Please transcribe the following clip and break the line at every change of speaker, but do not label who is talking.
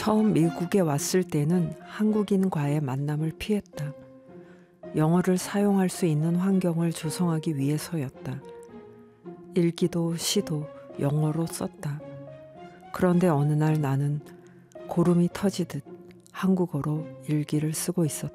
처음 미국에 왔을 때는 한국인과의 만남을 피했다. 영어를 사용할 수 있는 환경을 조성하기 위해서였다. 일기도 시도 영어로 썼다. 그런데 어느 날 나는 고름이 터지듯 한국어로 일기를 쓰고 있었다.